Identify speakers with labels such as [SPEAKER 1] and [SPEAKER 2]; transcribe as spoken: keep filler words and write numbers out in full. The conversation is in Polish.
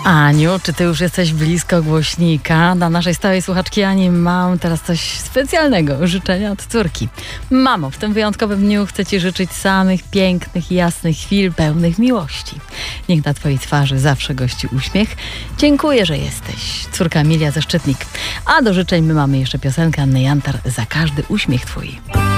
[SPEAKER 1] Aniu, czy ty już jesteś blisko głośnika? Dla naszej stałej słuchaczki Ani mam teraz coś specjalnego. Życzenia od córki. Mamo, w tym wyjątkowym dniu chcę ci życzyć samych pięknych i jasnych chwil pełnych miłości. Niech na twojej twarzy zawsze gości uśmiech. Dziękuję, że jesteś. Córka Emilia ze Szczytnik. A do życzeń my mamy jeszcze piosenkę Anny Jantar Za każdy uśmiech twój.